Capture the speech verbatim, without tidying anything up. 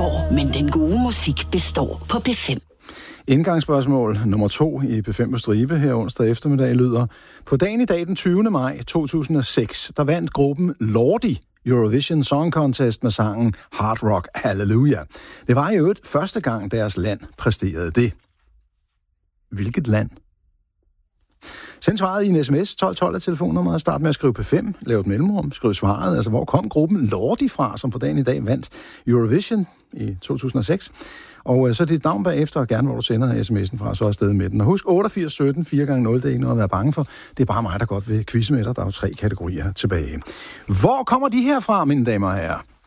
år, men den gode musik består på P fem. Indgangsspørgsmål nummer to i P fem på stribe her onsdag eftermiddag lyder: på dagen i dag, den tyvende maj to tusind og seks, der vandt gruppen Lordi Eurovision Song Contest med sangen Hard Rock Hallelujah. Det var i øvrigt første gang, deres land præsterede det. Hvilket land? Send svaret i en sms, tolv tolv er telefonnummeret, start med at skrive P fem, lav et mellemrum, skriv svaret, altså hvor kom gruppen Lordi fra, som på dagen i dag vandt Eurovision i to tusind og seks. Og så dit navn bagefter, og gerne hvor du sender sms'en fra, så er afsted med den. Og husk otteogfirs sytten fire gange nul, det er ikke noget at være bange for. Det er bare mig, der godt vil quizze med dig. Der er jo tre kategorier tilbage. Hvor kommer de her fra, mine damer og herrer?